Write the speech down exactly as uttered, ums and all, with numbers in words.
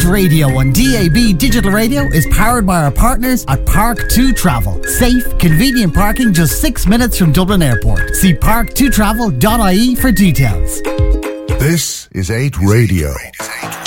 Radio on D A B Digital Radio is powered by our partners at Park two Travel. Safe, convenient parking just six minutes from Dublin Airport. See park two travel dot I E for details. This is eight Radio.